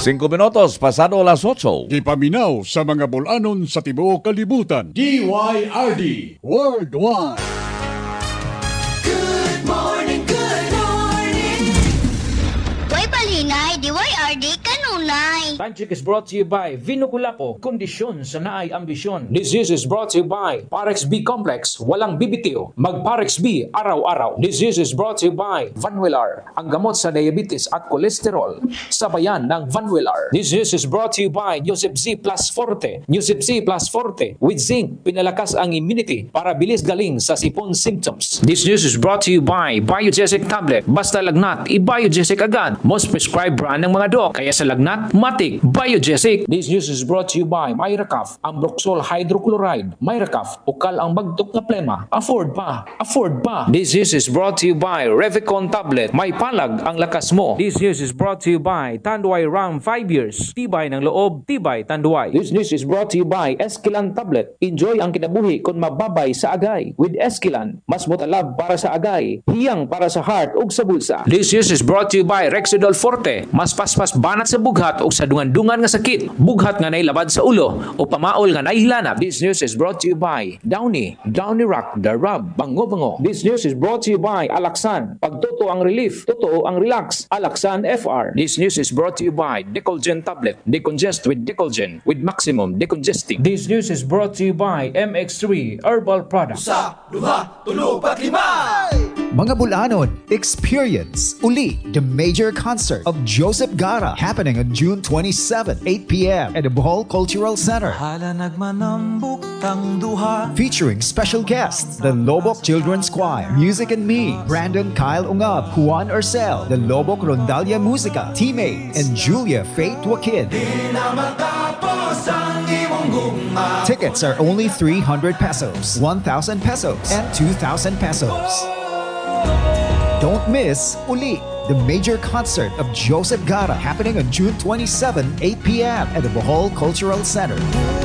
5 minutos pasado alas 8. Gipaminaw sa mga bulanon sa tibuok kalibutan. DYRD Worldwide. Good morning, good morning. Way balingay, DYRD kanunay. Tanchik is brought to you by Vinukulapo, kondisyon sa naay ambisyon. This is brought to you by Parex B Complex, walang bibitiw. Mag Parex B araw-araw. This is brought to you by Vanwillar, ang gamot sa diabetes at kolesterol. Sabayan ng Vanwillar. This is brought to you by Joseph Z Plus Forte. Joseph Z Plus Forte with zinc, pinalakas ang immunity para bilis galing sa sipon symptoms. This news is brought to you by Biogesic Tablet. Basta lagnat, i-Biogesic agad. Most prescribed brand ng mga dok. Kaya sa lagnat, matik, Biogesic. This news is brought to you by Myracaf, ang Broxol Hydrochloride. Myracaf, ukal ang magdok na plema. Afford pa, afford pa. This news is brought to you by Revicon Tablet. May palag ang lakas mo. This news is brought to you by Tanduay Ram 5 years. Tibay ng loob, tibay Tanduay. This news is brought to you by Esquilan Tablet. Enjoy ang kinabuhi kung mababay sa agay. With Esquilan, mas motalab para sa agay, hiyang para sa heart ug sa bulsa. This news is brought to you by Rexidol Forte. Mas paspas banat sa bughat ug sa dungan-dungan nga sakit. Bughat nga nailabad sa ulo o pamaol nga naihilanap. This news is brought to you by Downy Rock, The Rub, Bango-Bango. This news is brought to you by Alaxan. Pagtuto ang relief, totoo ang relax. Alaxan FR. This news is brought to you by Decolgen Tablet. Decongest with Decolgen with maximum decongesting. This news is brought to you by MX3 Herbal Products. Sa, duha, tulo, pat, lima! Mga Bulanon, experience uli the major concert of Joseph Gara happening on June 27, 8 p.m. at the Bohol Cultural Center. Hala nagmanambuk tang duha. Featuring special guests, the Lobok Children's Choir, Music and Me, Brandon Kyle Ungab, Juan Urcel, the Lobok Rondalia Musica, Teammates, and Julia Faith Wakid. Di na matapos ang imong gugma. Tickets are only 300 pesos, 1,000 pesos, and 2,000 pesos. Don't miss Uli, the major concert of Joseph Gara happening on June 27, 8 p.m. at the Bohol Cultural Center.